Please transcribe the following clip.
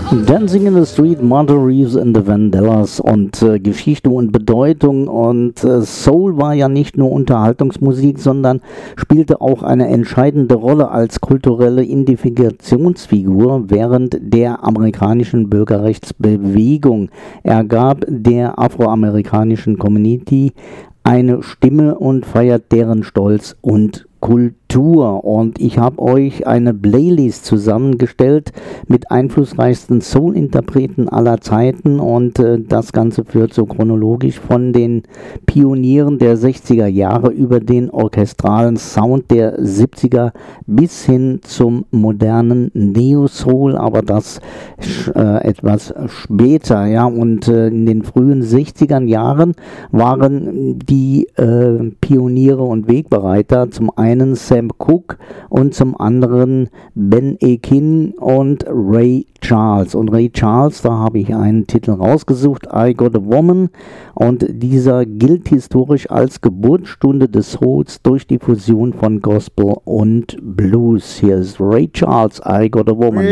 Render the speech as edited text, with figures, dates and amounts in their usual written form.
Dancing in the Street, Martha Reeves and the Vandellas und Geschichte und Bedeutung und Soul war ja nicht nur Unterhaltungsmusik, sondern spielte auch eine entscheidende Rolle als kulturelle Identifikationsfigur während der amerikanischen Bürgerrechtsbewegung. Er gab der afroamerikanischen Community eine Stimme und feiert deren Stolz und Kultur. Und ich habe euch eine Playlist zusammengestellt mit einflussreichsten Soul-Interpreten aller Zeiten und das Ganze führt so chronologisch von den Pionieren der 60er Jahre über den orchestralen Sound der 70er bis hin zum modernen Neo-Soul, aber das etwas später, ja, und in den frühen 60er Jahren waren die Pioniere und Wegbereiter zum einen Sam Cooke und zum anderen Ben Akin und Ray Charles. Und Ray Charles, da habe ich einen Titel rausgesucht, I Got a Woman, und dieser gilt historisch als Geburtsstunde des Souls durch die Fusion von Gospel und Blues. Hier ist Ray Charles, I Got a Woman.